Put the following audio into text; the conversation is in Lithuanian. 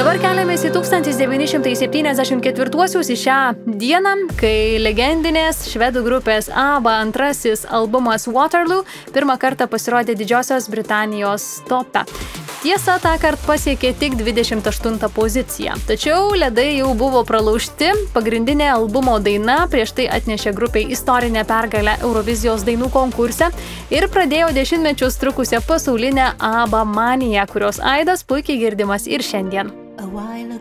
Dabar keliamės į 1974-uosius į šią dieną, kai legendinės švedų grupės ABBA antrasis albumas Waterloo pirmą kartą pasirodė Didžiosios Britanijos tope. Tiesa, tą kartą pasiekė tik 28 poziciją. Tačiau ledai jau buvo pralaužti, pagrindinė albumo daina prieš tai atnešė grupiai istorinę pergalę Eurovizijos dainų konkurse ir pradėjo 10 mečius trukusią pasaulinę ABBA maniją, kurios aidas puikiai girdimas ir šiandien. A while